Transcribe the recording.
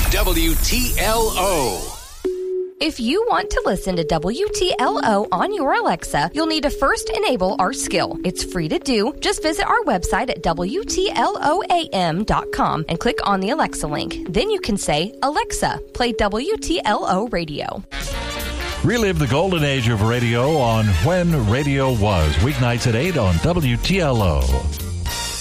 WTLO. If you want to listen to WTLO on your Alexa, you'll need to first enable our skill. It's free to do. Just visit our website at WTLOAM.com and click on the Alexa link. Then you can say, Alexa, play WTLO radio. Relive the golden age of radio on When Radio Was, weeknights at 8 on WTLO.